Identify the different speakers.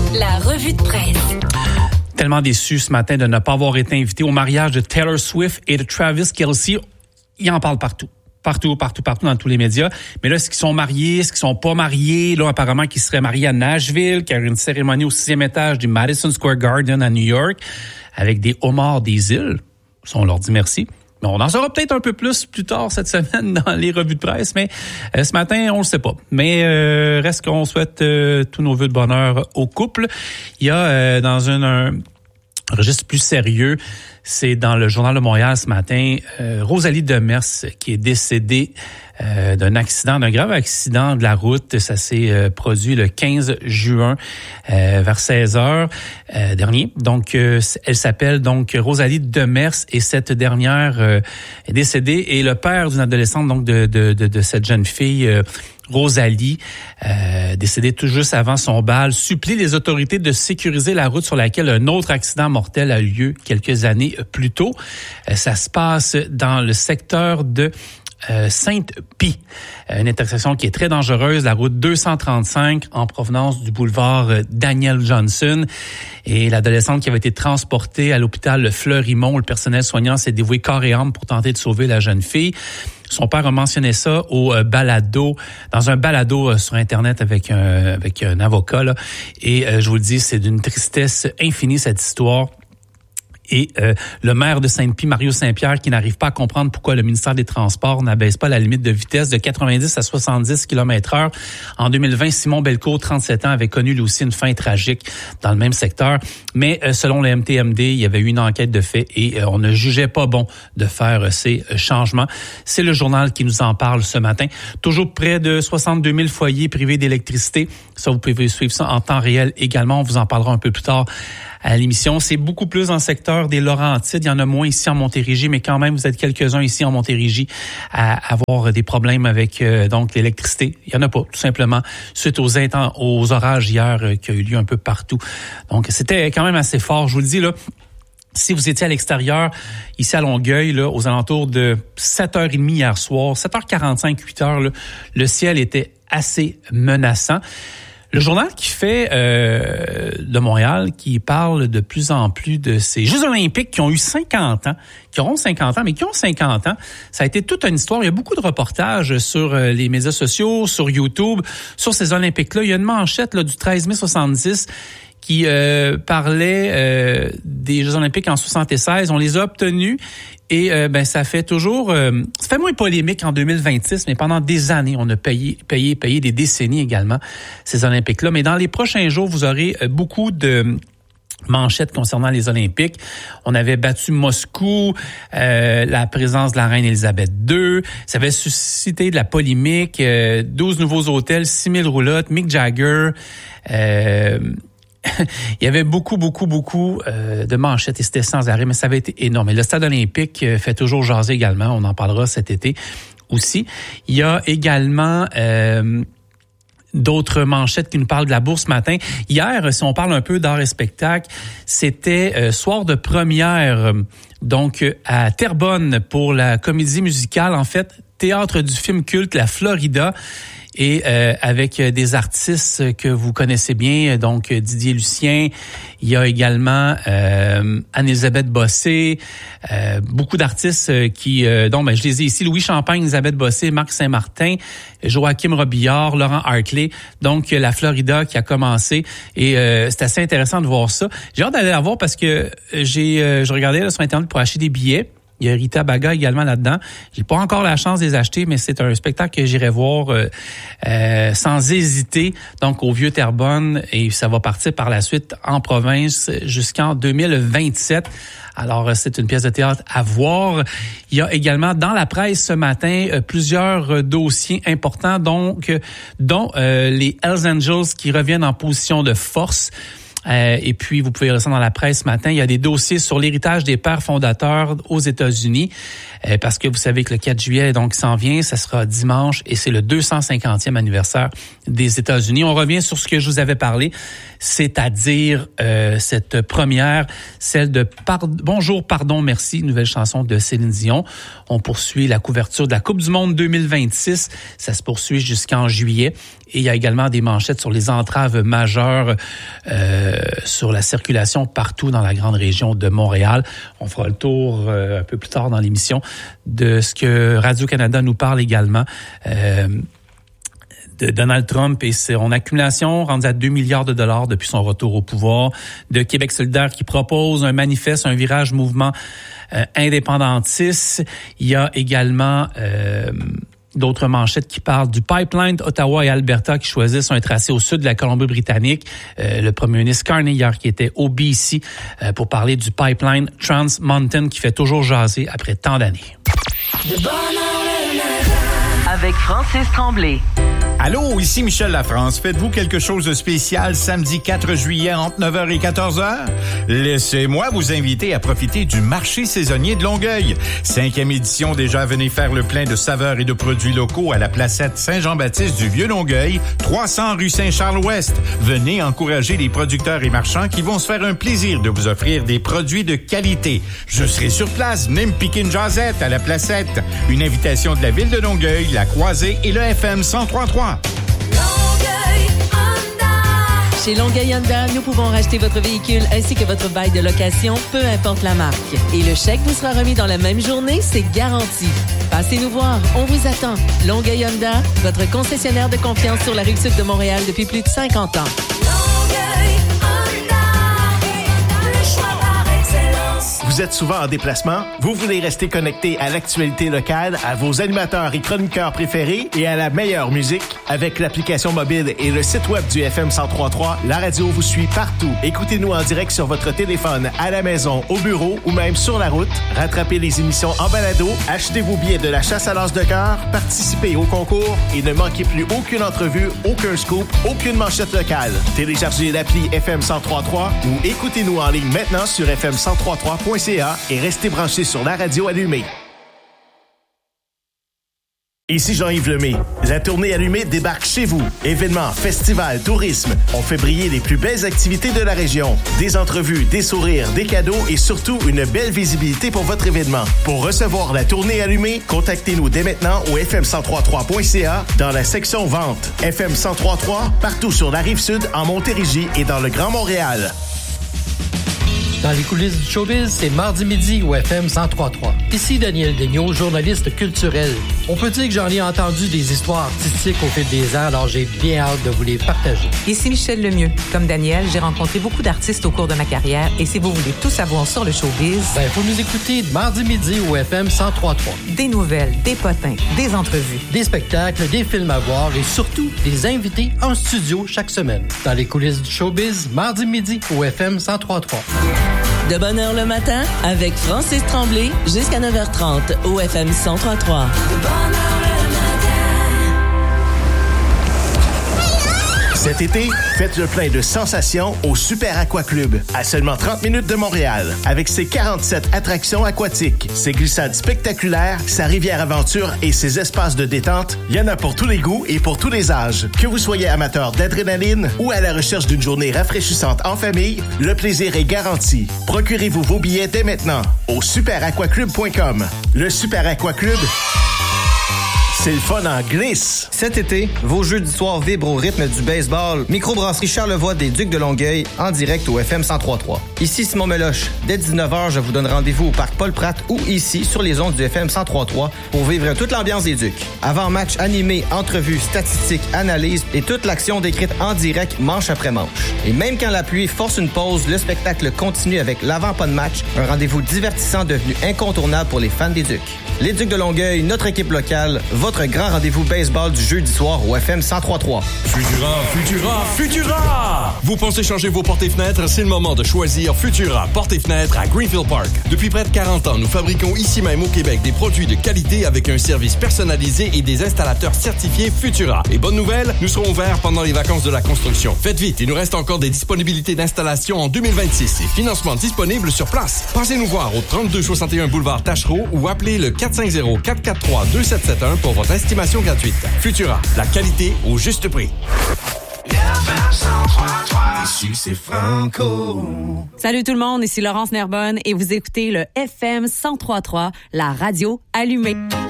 Speaker 1: La revue de presse.
Speaker 2: Tellement déçu ce matin de ne pas avoir été invité au mariage de Taylor Swift et de Travis Kelce. Il en parle partout. Partout dans tous les médias. Mais là, est-ce qu'ils sont mariés? Est-ce qu'ils sont pas mariés? Là, apparemment, qu'ils seraient mariés à Nashville, qu'il y a une cérémonie au 6e étage du Madison Square Garden à New York avec des homards des îles. Ça, on leur dit merci. Mais on en saura peut-être un peu plus tard cette semaine dans les revues de presse, mais ce matin, on le sait pas. Mais reste qu'on souhaite tous nos vœux de bonheur au couple. Il y a dans un registre plus sérieux, c'est dans le Journal de Montréal ce matin, Rosalie Demers qui est décédée d'un grave accident de la route. Ça s'est produit le 15 juin vers 16h dernier. Donc, elle s'appelle donc Rosalie Demers et cette dernière est décédée. Et le père d'une adolescente donc de cette jeune fille, Rosalie, décédée tout juste avant son bal, supplie les autorités de sécuriser la route sur laquelle un autre accident mortel a eu lieu quelques années plus tôt. Ça se passe dans le secteur de Sainte-Pie, une intersection qui est très dangereuse, la route 235 en provenance du boulevard Daniel Johnson. Et l'adolescente qui avait été transportée à l'hôpital Fleurimont, le personnel soignant s'est dévoué corps et âme pour tenter de sauver la jeune fille. Son père a mentionné ça dans un balado sur Internet avec un avocat, là. Et je vous le dis, c'est d'une tristesse infinie cette histoire. Et le maire de Sainte-Pie, Mario Saint-Pierre, qui n'arrive pas à comprendre pourquoi le ministère des Transports n'abaisse pas la limite de vitesse de 90 à 70 km/h. En 2020, Simon Belcourt, 37 ans, avait connu lui aussi une fin tragique dans le même secteur. Mais selon le MTMD, il y avait eu une enquête de fait et on ne jugeait pas bon de faire ces changements. C'est le journal qui nous en parle ce matin. Toujours près de 62 000 foyers privés d'électricité. Ça, vous pouvez suivre ça en temps réel également. On vous en parlera un peu plus tard à l'émission. C'est beaucoup plus dans le secteur des Laurentides. Il y en a moins ici en Montérégie, mais quand même, vous êtes quelques-uns ici en Montérégie à avoir des problèmes avec donc l'électricité. Il y en a pas, tout simplement, suite aux orages hier qui a eu lieu un peu partout. Donc, c'était quand même assez fort. Je vous le dis, là, si vous étiez à l'extérieur, ici à Longueuil, là, aux alentours de 7h30 hier soir, 7h45, 8h, là, le ciel était assez menaçant. Le journal qui fait de Montréal, qui parle de plus en plus de ces Jeux olympiques qui ont eu 50 ans, qui auront 50 ans, mais qui ont 50 ans, ça a été toute une histoire. Il y a beaucoup de reportages sur les médias sociaux, sur YouTube, sur ces Olympiques-là. Il y a une manchette là, du 13 mai 70 qui parlait des Jeux olympiques en 76. On les a obtenus. Et ça fait toujours, ça fait moins polémique en 2026, mais pendant des années, on a payé des décennies également ces Olympiques-là. Mais dans les prochains jours, vous aurez beaucoup de manchettes concernant les Olympiques. On avait battu Moscou, la présence de la reine Élisabeth II. Ça avait suscité de la polémique. 12 nouveaux hôtels, 6 000 roulottes, Mick Jagger. Il y avait beaucoup de manchettes et c'était sans arrêt, mais ça avait été énorme. Et le stade olympique fait toujours jaser également. On en parlera cet été aussi. Il y a également d'autres manchettes qui nous parlent de la bourse ce matin. Hier, si on parle un peu d'art et spectacle, c'était soir de première donc à Terrebonne pour la comédie musicale, en fait, théâtre du film culte La Florida. Et avec des artistes que vous connaissez bien, donc Didier Lucien, il y a également Anne-Élisabeth Bossé, beaucoup d'artistes qui, donc je les ai ici, Louis Champagne, Elisabeth Bossé, Marc Saint-Martin, Joachim Robillard, Laurent Hartley, donc la Florida qui a commencé et c'est assez intéressant de voir ça. J'ai hâte d'aller la voir parce que je regardais là, sur Internet pour acheter des billets. Il y a Rita Baga également là-dedans. J'ai pas encore la chance de les acheter, mais c'est un spectacle que j'irai voir sans hésiter. Donc au Vieux Terrebonne et ça va partir par la suite en province jusqu'en 2027. Alors, c'est une pièce de théâtre à voir. Il y a également dans la presse ce matin plusieurs dossiers importants, dont les Hells Angels qui reviennent en position de force. Et puis, vous pouvez lire ça dans la presse ce matin. Il y a des dossiers sur l'héritage des pères fondateurs aux États-Unis. Parce que vous savez que le 4 juillet, donc, s'en vient. Ça sera dimanche et c'est le 250e anniversaire des États-Unis. On revient sur ce que je vous avais parlé. c'est-à-dire cette première, celle de Bonjour, pardon, merci, nouvelle chanson de Céline Dion. On poursuit la couverture de la Coupe du monde 2026. Ça se poursuit jusqu'en juillet. Et il y a également des manchettes sur les entraves majeures sur la circulation partout dans la grande région de Montréal. On fera le tour un peu plus tard dans l'émission de ce que Radio-Canada nous parle également de Donald Trump et son accumulation rendue à 2 milliards de dollars depuis son retour au pouvoir, de Québec solidaire qui propose un manifeste, un virage mouvement indépendantiste. Il y a également d'autres manchettes qui parlent du pipeline d'Ottawa et Alberta qui choisissent un tracé au sud de la Colombie-Britannique. Le premier ministre Carney hier qui était au BC pour parler du pipeline Trans Mountain qui fait toujours jaser après tant d'années.
Speaker 1: Avec Francis Tremblay.
Speaker 3: Allô, ici Michel Lafrance. Faites-vous quelque chose de spécial samedi 4 juillet entre 9h et 14h? Laissez-moi vous inviter à profiter du marché saisonnier de Longueuil. 5e édition déjà, venez faire le plein de saveurs et de produits locaux à la placette Saint-Jean-Baptiste du Vieux-Longueuil, 300 rue Saint-Charles-Ouest. Venez encourager les producteurs et marchands qui vont se faire un plaisir de vous offrir des produits de qualité. Je serai sur place, venez me piquer une jasette à la placette. Une invitation de la ville de Longueuil, la Croisée et le FM 103.3.
Speaker 4: Chez Longueuil Honda, nous pouvons racheter votre véhicule ainsi que votre bail de location, peu importe la marque. Et le chèque vous sera remis dans la même journée, c'est garanti. Passez nous voir, on vous attend. Longueuil Honda, votre concessionnaire de confiance sur la Rive-Sud de Montréal depuis plus de 50 ans.
Speaker 5: Vous êtes souvent en déplacement? Vous voulez rester connecté à l'actualité locale, à vos animateurs et chroniqueurs préférés et à la meilleure musique? Avec l'application mobile et le site web du FM 103.3, la radio vous suit partout. Écoutez-nous en direct sur votre téléphone, à la maison, au bureau ou même sur la route. Rattrapez les émissions en balado, achetez vos billets de la chasse à l'as de cœur, participez au concours et ne manquez plus aucune entrevue, aucun scoop, aucune manchette locale. Téléchargez l'appli FM 103.3 ou écoutez-nous en ligne maintenant sur fm1033.ca et restez branchés sur la radio allumée. Ici Jean-Yves Lemay. La tournée allumée débarque chez vous. Événements, festivals, tourisme. On fait briller les plus belles activités de la région. Des entrevues, des sourires, des cadeaux et surtout une belle visibilité pour votre événement. Pour recevoir la tournée allumée, contactez-nous dès maintenant au fm1033.ca dans la section vente. FM 103.3 partout sur la Rive-Sud, en Montérégie et dans le Grand Montréal.
Speaker 6: Dans les coulisses du showbiz, c'est mardi midi au FM 103.3. Ici Daniel Daigneault, journaliste culturel. On peut dire que j'en ai entendu des histoires artistiques au fil des ans, alors j'ai bien hâte de vous les partager.
Speaker 7: Ici Michel Lemieux. Comme Daniel, j'ai rencontré beaucoup d'artistes au cours de ma carrière et si vous voulez tout savoir sur le showbiz...
Speaker 6: faut nous écouter mardi midi au FM 103.3.
Speaker 7: Des nouvelles, des potins, des entrevues.
Speaker 6: Des spectacles, des films à voir et surtout des invités en studio chaque semaine. Dans les coulisses du showbiz, mardi midi au FM 103.3.
Speaker 4: De bonne heure le matin avec Francis Tremblay jusqu'à 9h30 au FM 103.3.
Speaker 5: Cet été, faites le plein de sensations au Super Aqua Club, à seulement 30 minutes de Montréal. Avec ses 47 attractions aquatiques, ses glissades spectaculaires, sa rivière aventure et ses espaces de détente, il y en a pour tous les goûts et pour tous les âges. Que vous soyez amateur d'adrénaline ou à la recherche d'une journée rafraîchissante en famille, le plaisir est garanti. Procurez-vous vos billets dès maintenant au superaquaclub.com. Le Super Aqua Club, c'est le fun en glisse.
Speaker 8: Cet été, vos jeux du soir vibrent au rythme du baseball. Microbrasserie Charlevoix des Ducs de Longueuil, en direct au FM 103.3. Ici Simon Meloche. Dès 19h, je vous donne rendez-vous au Parc Paul-Pratt ou ici, sur les ondes du FM 103.3, pour vivre toute l'ambiance des Ducs. Avant-match animé, entrevues, statistiques, analyses et toute l'action décrite en direct, manche après manche. Et même quand la pluie force une pause, le spectacle continue avec l'avant-pas de match, un rendez-vous divertissant devenu incontournable pour les fans des Ducs. Les Ducs de Longueuil, notre équipe locale, votre grand rendez-vous baseball du jeudi soir au FM 103.3.
Speaker 9: Futura! Vous pensez changer vos portes et fenêtres? C'est le moment de choisir Futura Portes et fenêtres à Greenfield Park. Depuis près de 40 ans, nous fabriquons ici même au Québec des produits de qualité avec un service personnalisé et des installateurs certifiés Futura. Et bonne nouvelle, nous serons ouverts pendant les vacances de la construction. Faites vite, il nous reste encore des disponibilités d'installation en 2026 et financement disponible sur place. Passez nous voir au 3261 boulevard Tachereau ou appelez le 450-443-2771 pour votre estimation gratuite. Futura, la qualité au juste prix.
Speaker 10: FM 103.3. Ici, c'est Franco.
Speaker 11: Salut tout le monde, ici Laurence Nerbonne et vous écoutez le FM 103.3, la radio allumée.